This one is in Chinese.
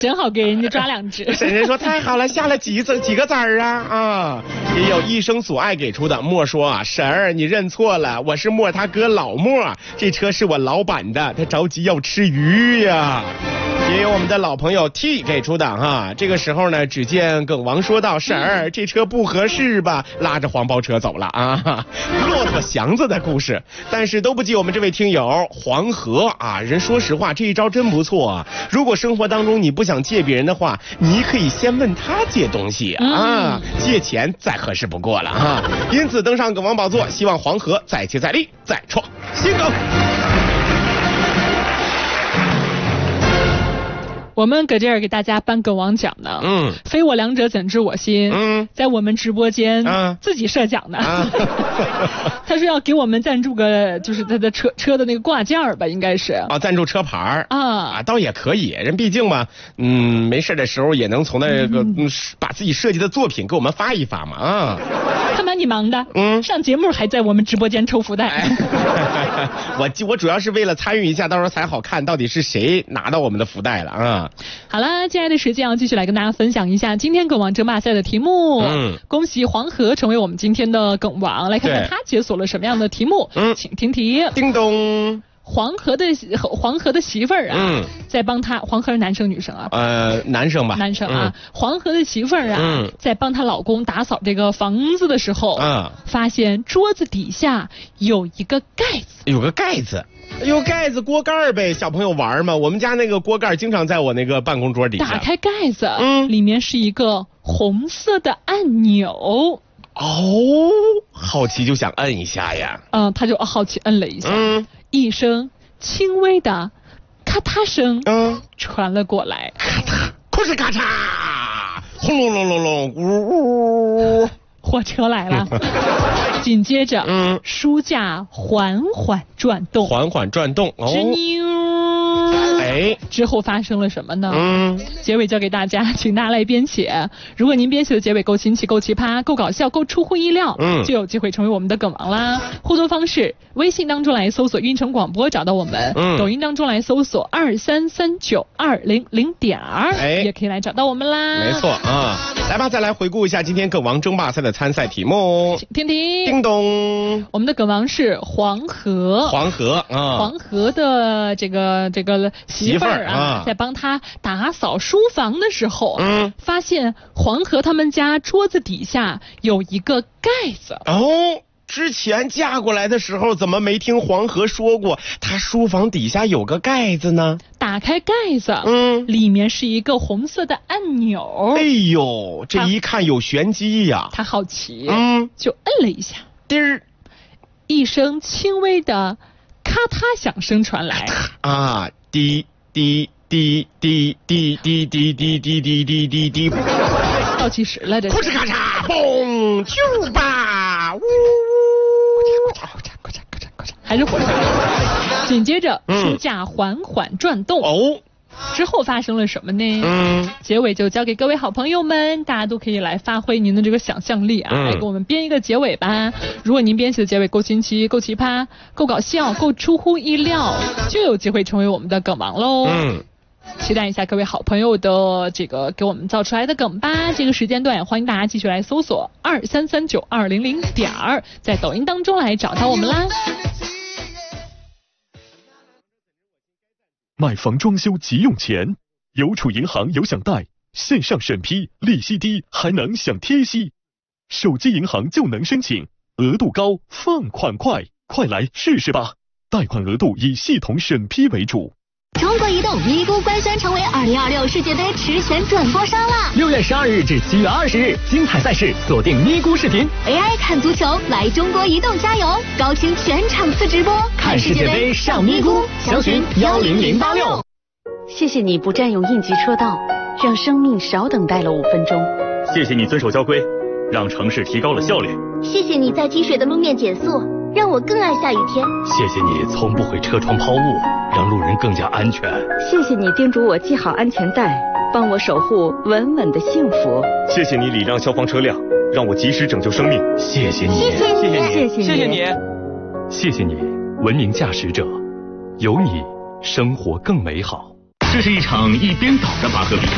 正好给人家抓2只。 婶婶说太好了，下了几个子儿啊！也有一生所爱给出的，莫说啊，婶儿你认错了，我是莫他哥老莫，这车是我老板的，他着急要吃鱼呀。也有我们的老朋友 T 给出的哈，这个时候呢，只见耿王说道：“婶儿，这车不合适吧？”拉着黄包车走了啊，骆驼祥子的故事。但是都不及我们这位听友黄河啊，人说实话，这一招真不错啊。如果生活当中你不想借别人的话，你可以先问他借东西啊，借钱再合适不过了啊。因此登上耿王宝座，希望黄河再接再厉，再创新高。 我们搁这儿给大家颁耿王奖呢，非我两者怎知我心，在我们直播间自己设奖的，他是要给我们赞助个，就是他的车的那个挂件吧，应该是啊，赞助车牌啊，倒也可以，人毕竟嘛，没事的时候也能从那个把自己设计的作品给我们发一发嘛啊。 他蛮你忙的，上节目还在我们直播间抽福袋。 我主要是为了参与一下，到时候才好看到底是谁拿到我们的福袋了啊。 好了，接下来的时间要继续来跟大家分享一下今天耿王争霸赛的题目。恭喜黄河成为我们今天的耿王，来看看他解锁了什么样的题目。请听题。 叮咚。 黄河的媳妇儿啊，在帮他，黄河是男生女生啊？ 男生吧。 男生啊，黄河的媳妇儿啊，在帮她老公打扫这个房子的时候，发现桌子底下有一个盖子。 有个盖子。有盖子锅盖呗，小朋友玩嘛。我们家那个锅盖经常在我那个办公桌底下。 打开盖子，里面是一个红色的按钮。 好奇就想摁一下呀。 他就好奇摁了一下，一声轻微的咔嗒声，传了过来。 咔嗒，哭哧咔嚓，轰隆隆隆隆，呜呜。 火车来了。紧接着，书架缓缓转动，吱扭。之后发生了什么呢？结尾交给大家，请大家来编写。如果您编写的结尾够新奇、够奇葩、够搞笑、够出乎意料，就有机会成为我们的梗王啦。互动方式：微信当中来搜索运城广播找到我们，抖音当中来搜索2339200也可以来找到我们啦。 没错啊，来吧，再来回顾一下今天梗王争霸赛的参赛题目。 听听， 叮咚， 我们的梗王是黄河。黄河的这个媳妇儿啊，在帮他打扫书房的时候，发现黄河他们家桌子底下有一个盖子。 之前嫁过来的时候怎么没听黄河说过他书房底下有个盖子呢？ 打开盖子，里面是一个红色的按钮。 哎呦，这一看有玄机呀。 他好奇，就摁了一下， 叮儿，一声轻微的咔嗒响声传来。 滴滴滴滴滴滴滴滴滴滴滴滴滴， 倒计时了，这是。 咔嚓咔嚓，嘣，啾吧，呜， 还是火车。紧接着，书架缓缓转动。之后发生了什么呢？结尾就交给各位好朋友们，大家都可以来发挥您的这个想象力啊，来给我们编一个结尾吧。如果您编写的结尾够新奇、够奇葩、够搞笑、够出乎意料，就有机会成为我们的梗王喽。期待一下各位好朋友的这个给我们造出来的梗吧。这个时间段也欢迎大家继续来搜索2339200，在抖音当中来找到我们啦。 买房装修急用钱，邮储银行有享贷，线上审批，利息低，还能享贴息。手机银行就能申请，额度高，放款快，快来试试吧！贷款额度以系统审批为主。 中国移动咪咕官宣成为2026世界杯实权转播商了。 6月12日至7月20日，精彩赛事锁定咪咕视频 ，AI 看足球，来中国移动加油！高清全场次直播， 看世界杯上咪咕，详询10086。 谢谢你不占用应急车道，让生命少等待了5分钟。 谢谢你遵守交规，让城市提高了效率。 谢谢你在积水的路面减速，让我更爱下雨天。 谢谢你从不会车窗抛物，让路人更加安全。 谢谢你叮嘱我系好安全带，帮我守护稳稳的幸福。 谢谢你礼让消防车辆，让我及时拯救生命。谢谢你， 谢谢你， 谢谢你， 谢谢你，文明驾驶者，有你，生活更美好。 这是一场一边倒的拔河比赛，